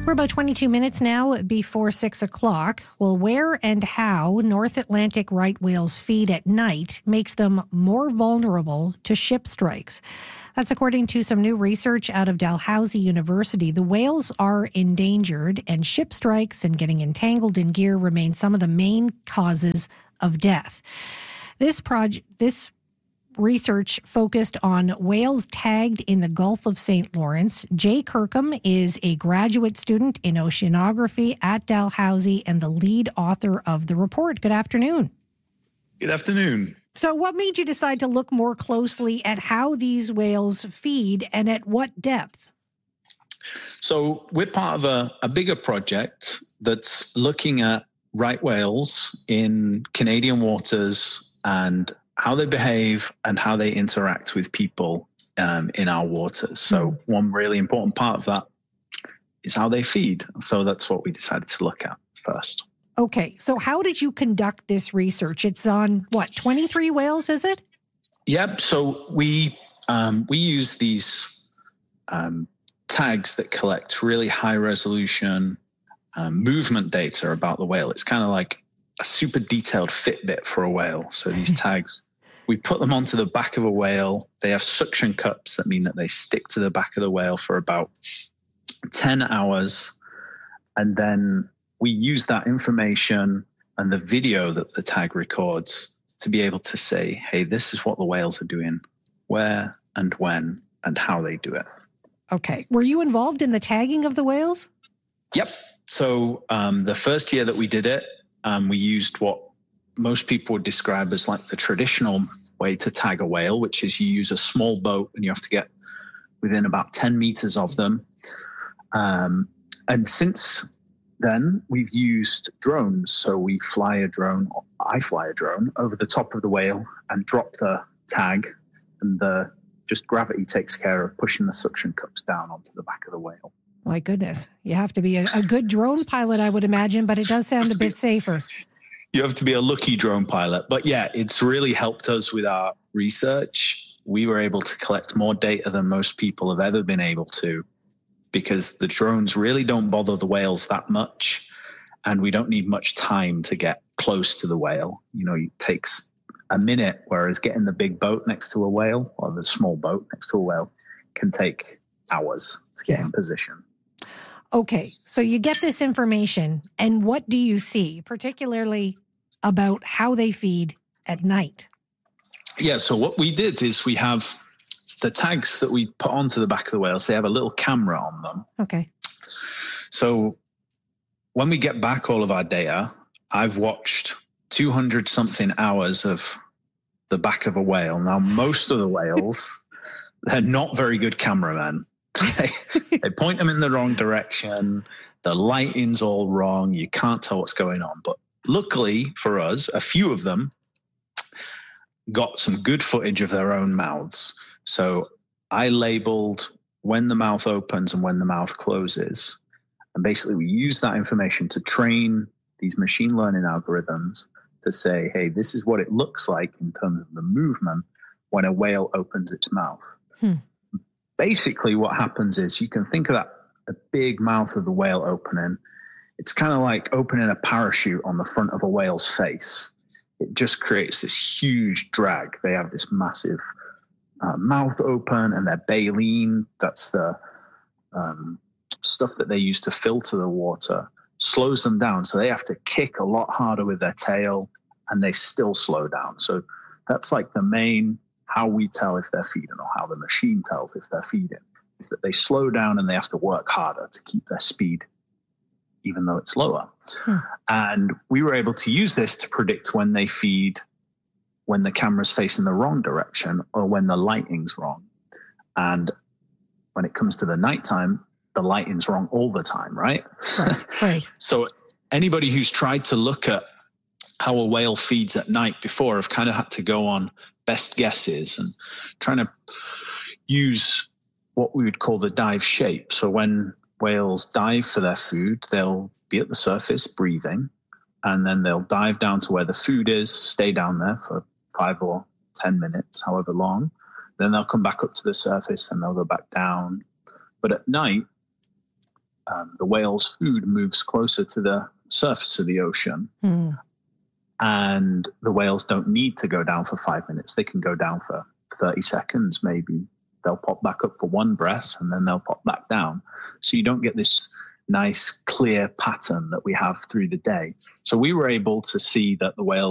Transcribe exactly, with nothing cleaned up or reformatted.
We're about twenty-two minutes now before six o'clock. Well, where and how North Atlantic right whales feed at night makes them more vulnerable to ship strikes. That's according to some new research out of Dalhousie University. The whales are endangered, and ship strikes and getting entangled in gear remain some of the main causes of death. This project, this research focused on whales tagged in the Gulf of Saint Lawrence. Jay Kirkham is a graduate student in oceanography at Dalhousie and the lead author of the report. Good afternoon. Good afternoon. So what made you decide to look more closely at how these whales feed and at what depth? So we're part of a, a bigger project that's looking at right whales in Canadian waters and how they behave and how they interact with people um, in our waters. So mm. one really important part of that is how they feed. So that's what we decided to look at first. Okay. So how did you conduct this research? It's on, what, twenty-three whales, is it? Yep. So we um, we use these um, tags that collect really high resolution um, movement data about the whale. It's kind of like a super detailed Fitbit for a whale. So these tags, we put them onto the back of a whale. They have suction cups that mean that they stick to the back of the whale for about ten hours. And then we use that information and the video that the tag records to be able to say, hey, this is what the whales are doing, where and when and how they do it. Okay. Were you involved in the tagging of the whales? Yep. So um, the first year that we did it, Um, we used what most people would describe as like the traditional way to tag a whale, which is you use a small boat and you have to get within about ten meters of them. Um, and since then, we've used drones. So we fly a drone, or I fly a drone over the top of the whale and drop the tag, and the just gravity takes care of pushing the suction cups down onto the back of the whale. My goodness. You have to be a, a good drone pilot, I would imagine, but it does sound a bit safer. You have to be a lucky drone pilot. But yeah, it's really helped us with our research. We were able to collect more data than most people have ever been able to, because the drones really don't bother the whales that much, and we don't need much time to get close to the whale. You know, it takes a minute, whereas getting the big boat next to a whale, or the small boat next to a whale, can take hours to get yeah. in position. Okay, so you get this information, and what do you see, particularly about how they feed at night? Yeah, so what we did is we have the tags that we put onto the back of the whales. They have a little camera on them. Okay. So when we get back all of our data, I've watched two hundred something hours of the back of a whale. Now, most of the whales, they're not very good cameramen. they, they point them in the wrong direction. The lighting's all wrong. You can't tell what's going on. But luckily for us, a few of them got some good footage of their own mouths. So I labeled when the mouth opens and when the mouth closes. And basically we use that information to train these machine learning algorithms to say, hey, this is what it looks like in terms of the movement when a whale opens its mouth. Hmm. Basically, what happens is you can think of that, the big mouth of the whale opening. It's kind of like opening a parachute on the front of a whale's face. It just creates this huge drag. They have this massive uh, mouth open, and their baleen, that's the um, stuff that they use to filter the water, slows them down. So they have to kick a lot harder with their tail, and they still slow down. So that's like the main how we tell if they're feeding, or how the machine tells if they're feeding, is that they slow down and they have to work harder to keep their speed, even though it's lower. Hmm. And we were able to use this to predict when they feed, when the camera's facing the wrong direction or when the lighting's wrong. And when it comes to the nighttime, the lighting's wrong all the time, right? Right, right. So anybody who's tried to look at how a whale feeds at night before have kind of had to go on best guesses and trying to use what we would call the dive shape. So when whales dive for their food, they'll be at the surface breathing, and then they'll dive down to where the food is, stay down there for five or ten minutes, however long. Then they'll come back up to the surface and they'll go back down. But at night, um, the whale's food moves closer to the surface of the ocean. Mm. And the whales don't need to go down for five minutes. They can go down for thirty seconds, maybe. They'll pop back up for one breath and then they'll pop back down. So you don't get this nice, clear pattern that we have through the day. So we were able to see that the whales